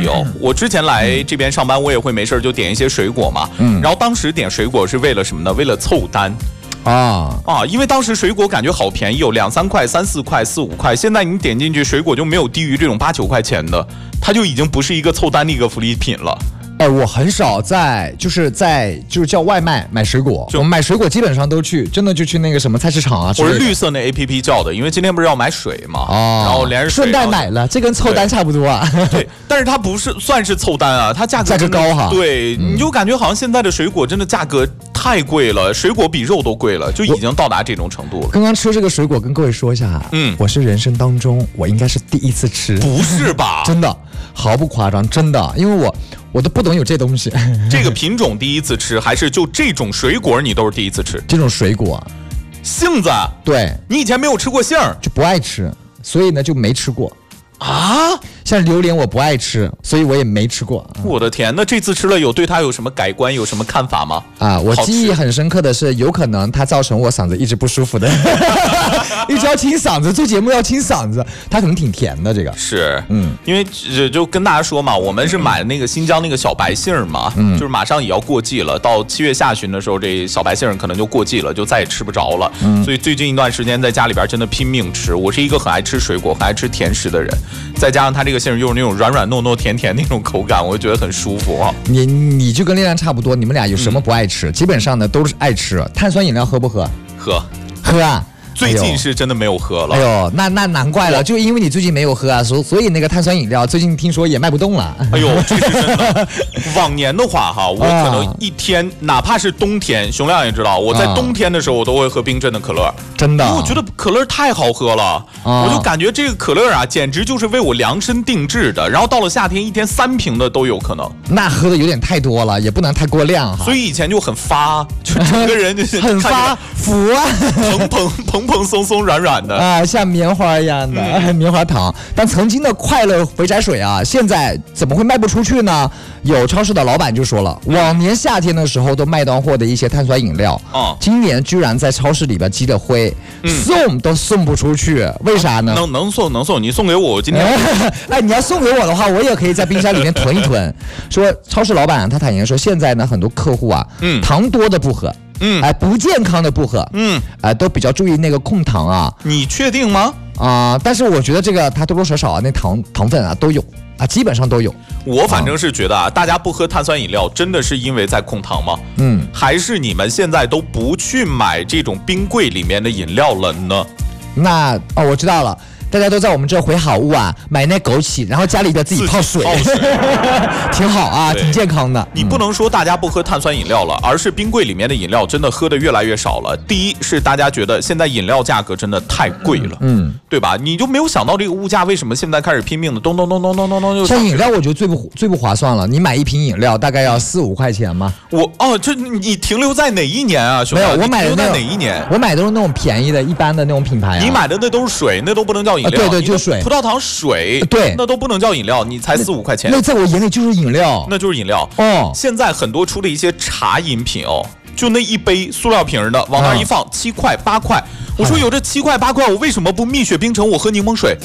有。我之前来这边上班，我也会没事就点一些水果嘛。然后当时点水果是为了什么呢？为了凑单。因为当时水果感觉好便宜，有2、3块、3、4块、4、5块。现在你点进去水果就没有低于这种8、9块钱的，它就已经不是一个凑单的一个福利品了。 我很少就是叫外卖买水果，我买水果基本上都真的就去那个什么菜市场啊。 我是绿色那 APP 叫的，因为今天不是要买水嘛，然后连着顺带买了，这跟凑单差不多啊。 对，但是它不是算是凑单啊，它价格高哈。 对，你就感觉好像现在的水果真的价格太贵了，水果比肉都贵了，就已经到达这种程度了。 刚刚吃这个水果跟各位说一下，我是人生当中我应该是第一次吃。 不是吧？ 真的毫不夸张，真的，因为我都不懂有这东西。 这个品种第一次吃，还是就这种水果你都是第一次吃？ 这种水果， 杏子， 对， 你以前没有吃过杏儿， 就不爱吃，所以呢就没吃过啊。 像榴莲我不爱吃，所以我也没吃过。 我的天，那这次吃了对它有什么改观，有什么看法吗？ 我记忆很深刻的是，有可能它造成我嗓子一直不舒服的，一直要清嗓子，做节目要清嗓子，它可能挺甜的这个。 是，因为就跟大家说嘛，我们是买那个新疆那个小白杏嘛，就是马上也要过季了，到7月下旬的时候，这小白杏可能就过季了，就再也吃不着了。所以最近一段时间在家里边真的拼命吃。我是一个很爱吃水果、很爱吃甜食的人，再加上它这个杏又是那种软软糯糯、甜甜那种口感，我就觉得很舒服啊。 你就跟亮亮差不多，你们俩有什么不爱吃？基本上呢都是爱吃。碳酸饮料喝不喝？喝啊。 最近是真的没有喝了。 哎呦，那难怪了，就因为你最近没有喝啊，所以那个碳酸饮料最近听说也卖不动了。 哎呦，这是真的。往年的话哈，我可能一天，哪怕是冬天，熊亮也知道，我在冬天的时候我都会喝冰镇的可乐。 真的， 因为我觉得可乐太好喝了，我就感觉这个可乐啊，简直就是为我量身定制的。然后到了夏天，一天3瓶的都有可能。 那喝的有点太多了，也不能太过量哈。 所以以前就很发，就整个人就是很发福啊， 蓬松松软软的啊，像棉花一样的棉花糖。但曾经的快乐肥宅水啊，现在怎么会卖不出去呢？有超市的老板就说了，往年夏天的时候都卖断货的一些碳酸饮料，今年居然在超市里边积了灰，送都送不出去，为啥呢？ 能送，你送给我今天。 哎，你要送给我的话，我也可以在冰箱里面囤一囤。说超市老板他坦言说，现在呢很多客户啊，糖多的不喝。不健康的不喝，都比较注意那个控糖啊。 你确定吗？ 但是我觉得这个它多多少少啊，那糖分啊都有啊，基本上都有。 我反正是觉得啊，大家不喝碳酸饮料，真的是因为在控糖吗？还是你们现在都不去买这种冰柜里面的饮料了呢？ 那我知道了。大家都在我们这回好物啊，买那枸杞，然后家里边自己泡水，挺好啊，挺健康的。 你不能说大家不喝碳酸饮料了，而是冰柜里面的饮料真的喝的越来越少了。第一是大家觉得现在饮料价格真的太贵了，对吧？你就没有想到这个物价为什么现在开始拼命的咚。 像饮料，我觉得最不划算了。你买一瓶饮料大概要4、5块钱吗？ 这你停留在哪一年啊？ 没有，我买的在哪一年？ 我买的都是那种便宜的、一般的那种品牌。 你买的那都是水，那都不能叫饮料。 对，就水。 葡萄糖水， 对， 那都不能叫饮料，你才4、5块钱。 那在我眼里就是饮料， 那就是饮料。现在很多出了一些茶饮品就那一杯塑料瓶的，往那一放，7块8块。我说有这7块8块，我为什么不蜜雪冰城？我喝柠檬水。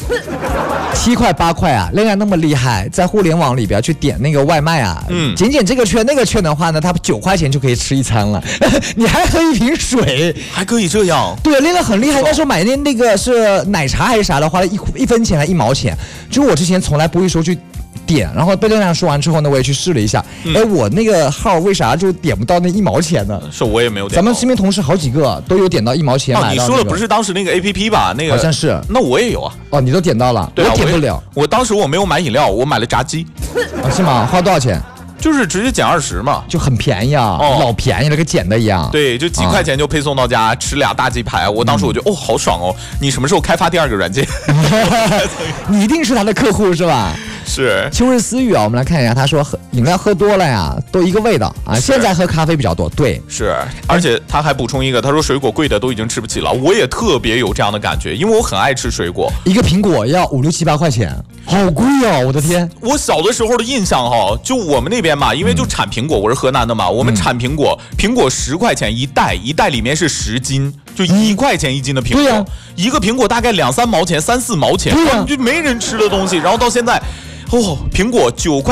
7块8块啊，亮亮那么厉害，在互联网里边去点那个外卖啊，点这个券那个券的话呢，他9块钱就可以吃一餐了。你还喝一瓶水， 还可以这样？ 对，亮亮很厉害。那时候买那个是奶茶还是啥的，花了1分钱还1毛钱。就我之前从来不会说去点，然后被亮亮说完之后呢，我也去试了一下。我那个号为啥就点不到那1毛钱呢？ 是我也没有点。 咱们身边同事好几个都有点到1毛钱买到。 你说的不是当时那个 APP 吧？那个好像是。 那我也有啊。 你都点到了， 对啊， 我点不了。 我当时我没有买饮料，我买了炸鸡。 是吗？花多少钱？ 就是直接减20嘛， 就很便宜啊，老便宜了，跟捡的一样。 对，就几块钱就配送到家，吃2大鸡排。我当时我就好爽哦！你什么时候开发第2个软件？ 你一定是他的客户是吧？ 是。 秋日私语啊，我们来看一下，他说饮料喝多了呀，都一个味道啊。现在喝咖啡比较多，对， 是。而且他还补充一个，他说水果贵的都已经吃不起了。我也特别有这样的感觉，因为我很爱吃水果， 一个苹果要5、6、7、8块钱，好贵哦！我的天， 我小的时候的印象就我们那边嘛，因为就产苹果，我是河南的嘛，我们产苹果10块钱一袋，一袋里面是10斤，就1块钱1斤的苹果， 对啊， 一个苹果大概2、3毛钱、3、4毛钱， 对啊， 就没人吃的东西。然后到现在，苹果9块。